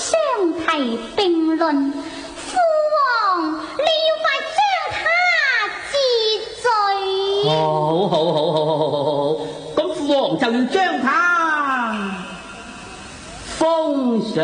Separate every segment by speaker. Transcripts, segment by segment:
Speaker 1: 相提並論。父王，你要快將他治罪。
Speaker 2: 好，咁父王就要將他封上。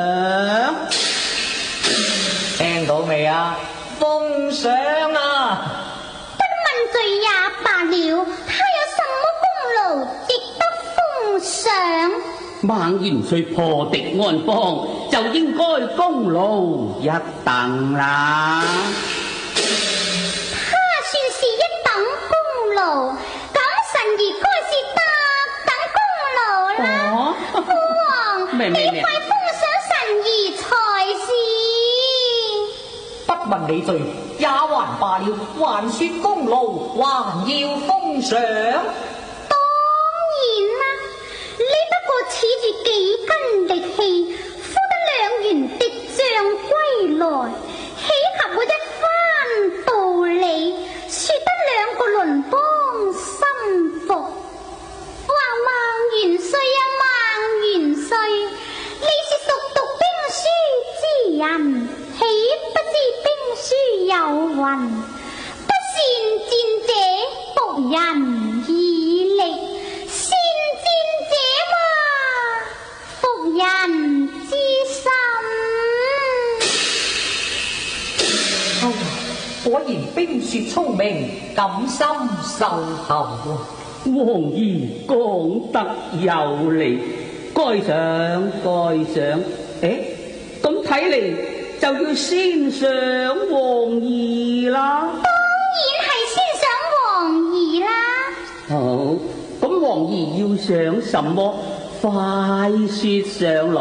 Speaker 3: 聽到未啊？封上啊！
Speaker 1: 不問罪也罷了，他有什麼功勞值得封上？
Speaker 2: 孟元帥破敵安邦，就應該功勞一等啦。
Speaker 1: 他算是一等功勞，咁神兒該是特等功勞啦。父王，你快封上神兒才是。
Speaker 3: 不問你罪也還罷了，還說功勞，還要封上。
Speaker 1: 當然啦，你不過恃住幾斤力氣，呼得兩員敵將歸來，豈合我一番道理，說得兩個鄰邦心服。話孟元帥啊，孟元帥，你是熟讀兵書之人，豈不知兵書有云：不善戰者服人以力，善戰者嘛服人之心。
Speaker 3: 哎呀，果然冰雪聰明，感心受後。
Speaker 2: 王兒講得有理，該賞。咁睇嚟就要先賞王兒啦。
Speaker 1: 當然係先賞王兒啦。
Speaker 2: 好，咁王兒要賞什麼？快說上來。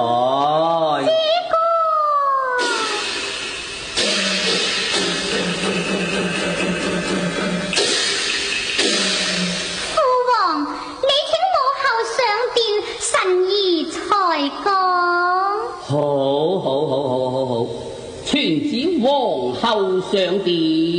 Speaker 1: 父王，你請母后上殿，神兒才講。
Speaker 2: 好，傳旨皇后上殿。